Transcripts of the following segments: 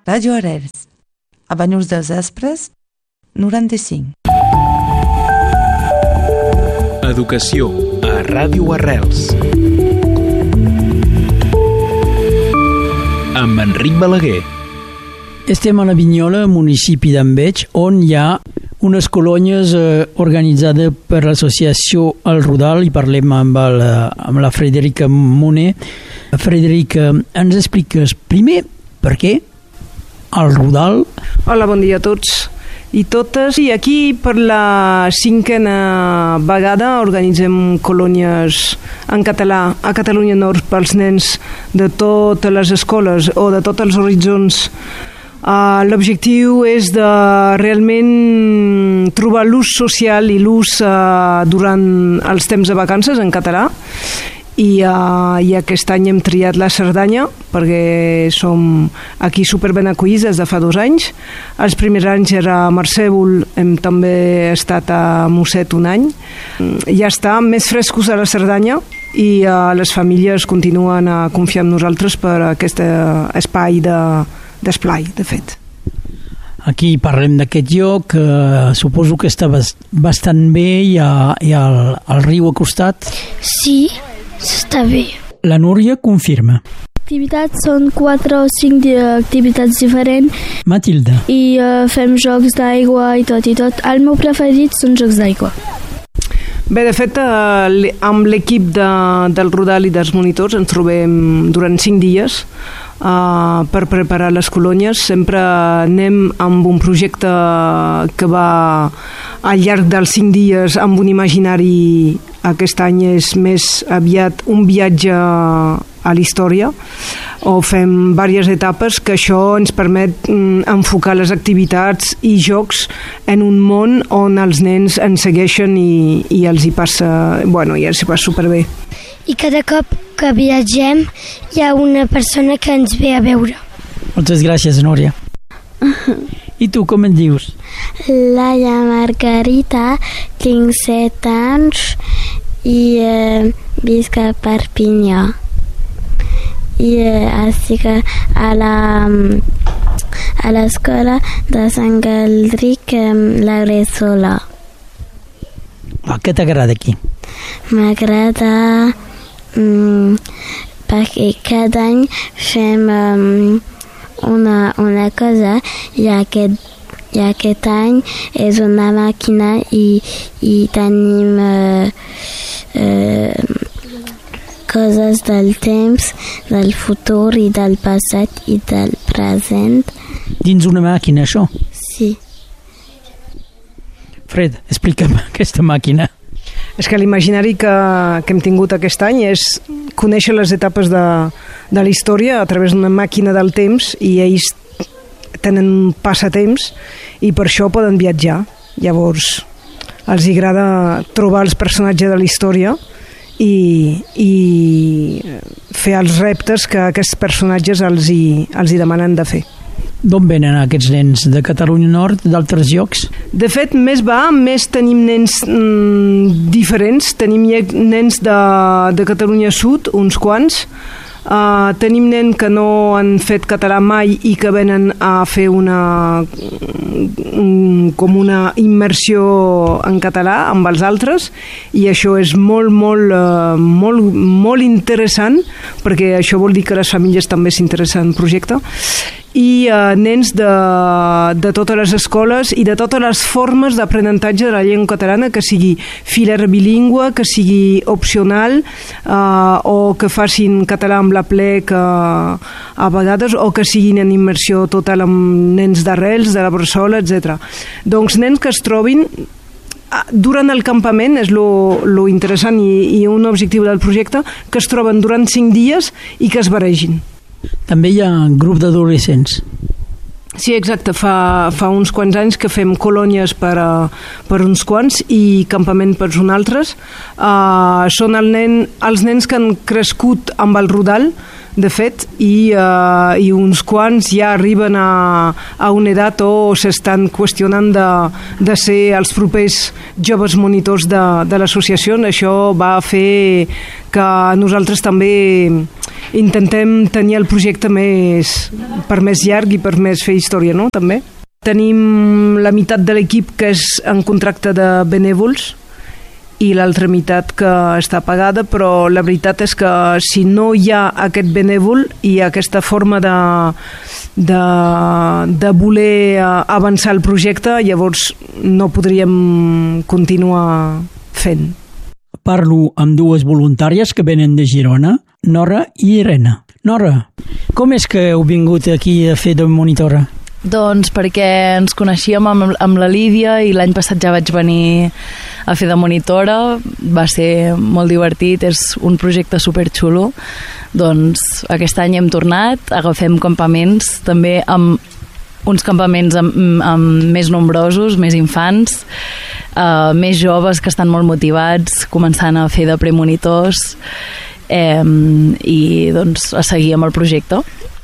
Ràdio Arrels, a Banyuls dels Aspres, 95. Educació a Ràdio Arrels. Amb Enric Balaguer. Estem a la Vignola, municipi d'Enveig, on hi ha unes colònies organitzades per l'associació El Rodal, i parlem amb la Frederica Moner. Frederica, ens expliques primer per què El Rodal? Hola, bon dia a tots i totes. I aquí per la 5a vegada organitzem colònies en català a Catalunya Nord pels nens de totes les escoles o de tots els horitzons. L'objectiu és de realment trobar l'ús social i l'ús durant els temps de vacances en català. I aquest any hem triat la Cerdanya perquè som aquí superben acollits des de fa 2 anys. Els primers anys era a Marcèvol, hem també estat a Mosset un any. Ja està, més frescos a la Cerdanya, i les famílies continuen a confiar en nosaltres per aquest espai d'esplai, de fet. Aquí parlem d'aquest lloc, suposo que està bastant bé, hi ha el riu a costat. Sí, està bé. La Núria confirma. Activitats són 4 o 5 activitats diferents. Matilda. I fem jocs d'aigua i tot. El meu preferit són jocs d'aigua. Bé, de fet, amb l'equip del Rodal i dels monitors ens trobem durant 5 dies per preparar les colònies. Sempre anem amb un projecte que va al llarg dels 5 dies amb un imaginari. Aquest any és més aviat un viatge a la història, o fem diverses etapes, que això ens permet enfocar les activitats i jocs en un món on els nens ens segueixen i els hi passa superbé. I cada cop que viatgem hi ha una persona que ens ve a veure. Moltes gràcies, Núria. I tu, com et dius? Laia Margarita, tinc 7 anys i visc a Perpinyà. I estic a l'escola de Sant Galdric, la Gressola. Què t'agrada aquí? M'agrada perquè cada any fem una cosa, i aquest any és una màquina i tenim coses del temps, del futur i del passat i del present. Dins una màquina, això? Sí. Fred, explica'm aquesta màquina. És que l'imaginari que hem tingut aquest any és conèixer les etapes de la història a través d'una màquina del temps, i ells tenen un passatemps i per això poden viatjar. Llavors els agrada trobar els personatges de la història i fer els reptes que aquests personatges els hi demanen de fer. D'on venen aquests nens? De Catalunya Nord, d'altres llocs? De fet, més tenim nens diferents. Tenim nens de Catalunya Sud, uns quants. Tenim nens que no han fet català mai i que venen a fer com una immersió en català amb els altres, i això és molt interessant, perquè això vol dir que les famílies també s'interessen en el projecte. I nens de totes les escoles i de totes les formes d'aprenentatge de la llengua catalana, que sigui filer bilingüe, que sigui opcional, o que facin català amb la plec a vegades, o que siguin en immersió total amb nens d'Arrels, de la Bressola, etc. Doncs nens que es trobin durant el campament, és lo interessant i un objectiu del projecte, que es troben durant 5 dies i que es barregin. També hi ha un grup d'adolescents. Sí, exacte. Fa uns quants anys que fem colònies per uns quants i campament per uns altres. Són els nens que han crescut amb el Rodal, de fet, i uns quants ja arriben a una edat o s'estan qüestionant de ser els propers joves monitors de l'associació. Això va fer que nosaltres també intentem tenir el projecte per més llarg i per més fer història, no? També. Tenim la meitat de l'equip que és en contracte de benèvols i l'altra meitat que està pagada, però la veritat és que si no hi ha aquest benèvol i aquesta forma de voler avançar el projecte, llavors no podríem continuar fent. Parlo amb dues voluntàries que venen de Girona, Nora i Irene. Nora, com és que heu vingut aquí a fer de monitora? Doncs perquè ens coneixíem amb la Lídia i l'any passat ja vaig venir a fer de monitora. Va ser molt divertit, és un projecte superxulo. Doncs aquest any hem tornat, agafem campaments, també amb uns campaments amb més nombrosos, més infants, més joves que estan molt motivats, començant a fer de premonitors i doncs a seguir amb el projecte.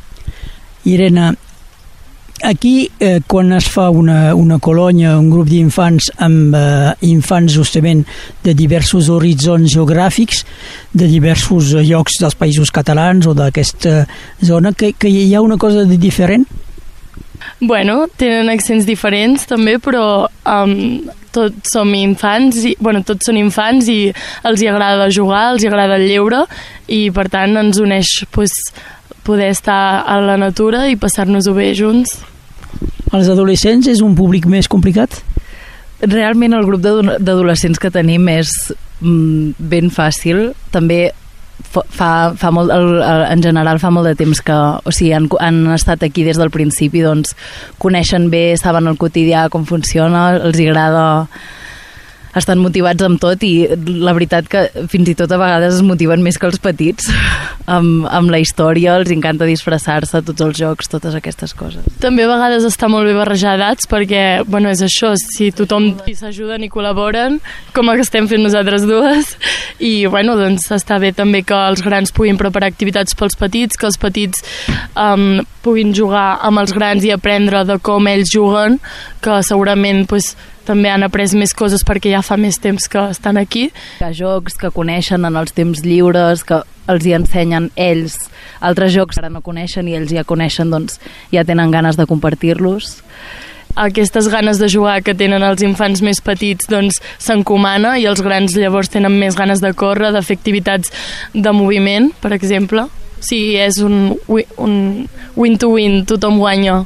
Irene, aquí, quan es fa una colònia, un grup d'infants amb infants justament de diversos horitzons geogràfics, de diversos llocs dels països catalans o d'aquesta zona, que hi ha una cosa de diferent? Bueno, tenen accents diferents també, però tots som infants, tots són infants i els hi agrada jugar, els hi agrada el lleure i per tant ens uneix poder estar a la natura i passar-nos-ho bé junts. Els adolescents és un públic més complicat? Realment el grup d'adolescents que tenim és ben fàcil. També fa molt, en general fa molt de temps que han estat aquí des del principi, doncs coneixen bé, saben el quotidià com funciona, els agrada, estan motivats amb tot i la veritat que fins i tot a vegades es motiven més que els petits amb la història, els encanta disfressar-se, tots els jocs, totes aquestes coses. També a vegades està molt bé barrejar edats perquè, és això, si tothom s'ajuden i col·laboren, com que estem fent nosaltres dues, i doncs està bé també que els grans puguin preparar activitats pels petits, que els petits puguin jugar amb els grans i aprendre de com ells juguen, que segurament també han après més coses perquè ja fa més temps que estan aquí. Que jocs que coneixen en els temps lliures, que els hi ensenyen ells altres jocs que ara no coneixen i ells ja coneixen, doncs ja tenen ganes de compartir-los. Aquestes ganes de jugar que tenen els infants més petits doncs s'encomana i els grans llavors tenen més ganes de córrer, de fer activitats de moviment, per exemple. Sí, és un win-to-win, tothom guanya.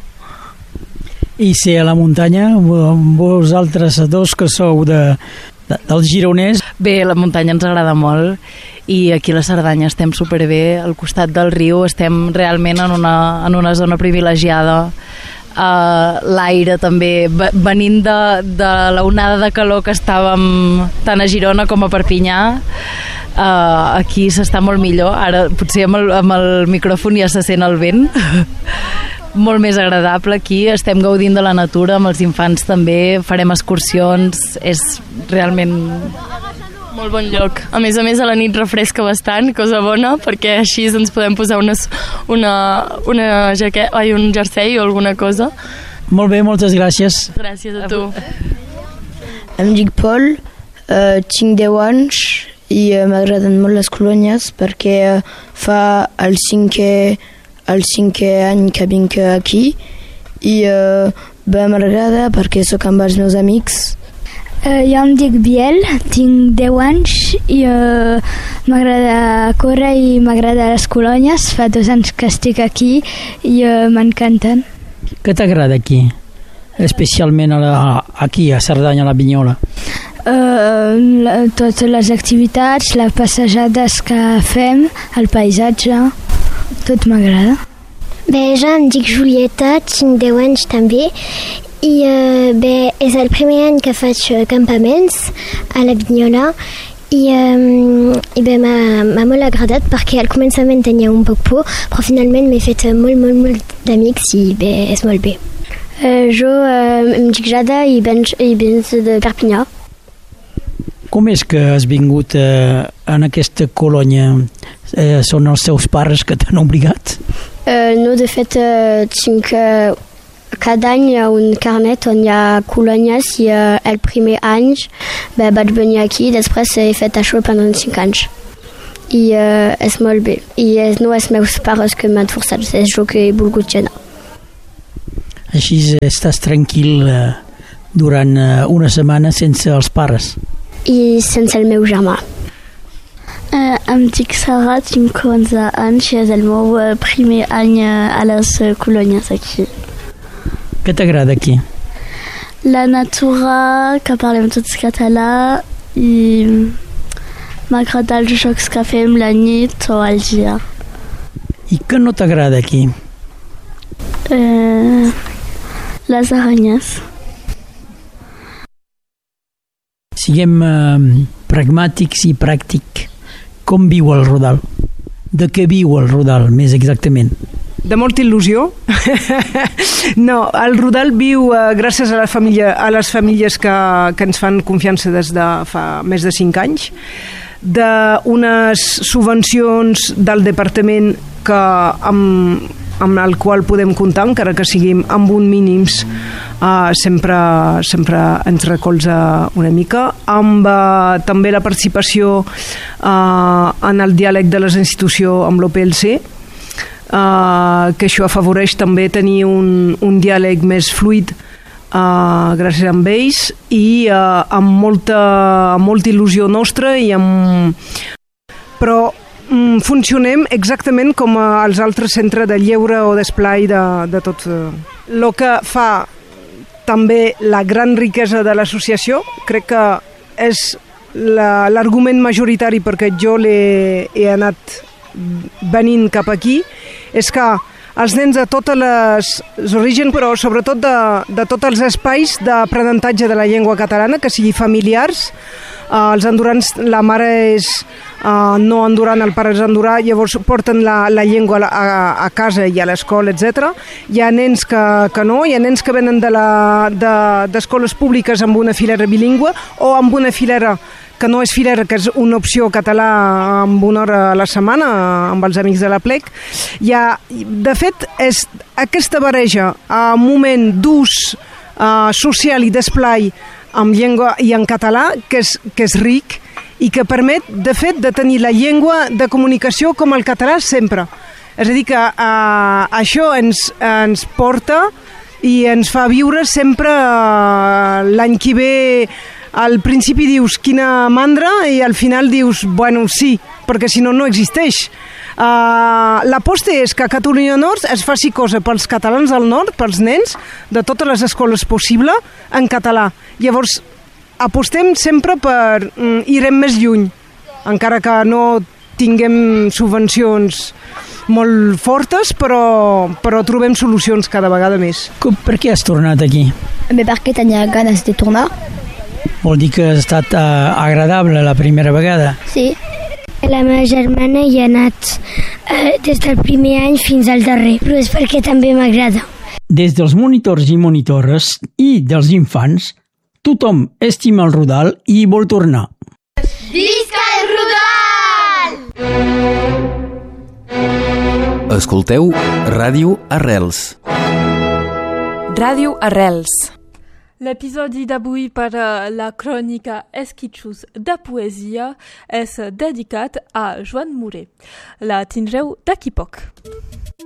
I ser a la muntanya, vosaltres dos que sou del Gironès. Bé, la muntanya ens agrada molt i aquí a la Cerdanya estem superbé, al costat del riu, estem realment en una zona privilegiada. L'aire també, venint de l'onada de calor que estàvem tant a Girona com a Perpinyà, aquí s'està molt millor. Ara potser amb el micròfon ja se sent el vent. Molt més agradable aquí, estem gaudint de la natura amb els infants també, farem excursions, és realment molt bon lloc. A més, a la nit refresca bastant, cosa bona, perquè així ens podem posar un jersei o alguna cosa. Molt bé, moltes gràcies. Gràcies a tu. Em dic Pol, tinc 10 anys i m'agraden molt les colònies perquè fa el cinquè any que vinc aquí i m'agrada perquè sóc amb els meus amics. Jo em dic Biel, tinc 10 anys i m'agrada córrer i m'agrada les colònies. Fa 2 anys que estic aquí i m'encanten. Què t'agrada aquí? Especialment aquí, a Cerdanya, a la Vignola? Totes les activitats, les passejades que fem, el paisatge, tot m'agrada. Bé, jo em dic Julieta, tinc 10 anys també i és el primer any que faig campaments a la Vignola i bé, m'ha molt agradat perquè al començament tenia un poc por, però finalment m'he fet molt d'amics i bé, és molt bé. Jo em dic Jada i vinc de Perpinyà. Com és que has vingut en aquesta colònia? Són els teus pares que t'han obligat? No, de fet, cada any hi ha un carnet on hi ha colònies i el primer any vaig venir aquí i després he fet això pendant 5 anys. I és molt bé. I no és meus pares que m'han forçat, és jo que he volgut anar. Així estàs tranquil durant una setmana sense els pares? I sense el meu germà. Em dic Sara, tinc 11 anys i és el meu primer any a les colònies aquí. Què t'agrada aquí? La natura, que parlem tots català i m'agrada els jocs que fem la nit o al dia. I què no t'agrada aquí? Les aranyes. Siguem pragmàtics i pràctics. Com viu el Rodal? De què viu el Rodal, més exactament? De molta il·lusió. No, el Rodal viu gràcies a les famílies que ens fan confiança des de fa més de 5 anys, d'unes subvencions del departament que amb el qual podem comptar, encara que siguin amb un mínims, sempre ens recolza una mica, amb també la participació en el diàleg de les institucions amb l'OPLC, que això afavoreix també tenir un diàleg més fluid gràcies a ells i amb molta il·lusió nostra però funcionem exactament com els altres centres de lleure o d'esplai de tot. El que fa també la gran riquesa de l'associació, crec que és l'argument majoritari perquè jo he anat venint cap aquí, és que els nens de totes les orígens, però sobretot de tots els espais d'aprenentatge de la llengua catalana, que sigui familiars, els andorans, la mare és no andorana, el pare és andorà, llavors porten la llengua a casa i a l'escola, etc. Hi ha nens que no, hi ha nens que venen d'escoles públiques amb una filera bilingüe o amb una filera que no és filera, que és una opció català amb 1 hora a la setmana amb els amics de la plec. De fet, és aquesta barreja a un moment d'ús social i d'esplai amb llengua i en català que és ric i que permet, de fet, de tenir la llengua de comunicació com el català sempre. És a dir, que això ens porta i ens fa viure sempre l'any que ve. Al principi dius quina mandra i al final dius, bueno, sí, perquè si no, no existeix. L'aposta és que a Catalunya Nord es faci cosa pels catalans del nord, pels nens, de totes les escoles possible, en català. Llavors, apostem sempre per irem més lluny, encara que no tinguem subvencions molt fortes, però trobem solucions cada vegada més. Per què has tornat aquí? Perquè tenia ganes de tornar. Vol dir que ha estat agradable la primera vegada? Sí. La meva germana hi ha anat des del primer any fins al darrer, però és perquè també m'agrada. Des dels monitors i monitores i dels infants, tothom estima el Rodal i vol tornar. Visca el Rodal! Escolteu Ràdio Arrels. Ràdio Arrels. L'episodi d'avui per a la crònica Esquitxos de Poesia és dedicat a Joan Murer. La tindreu d'aquí poc.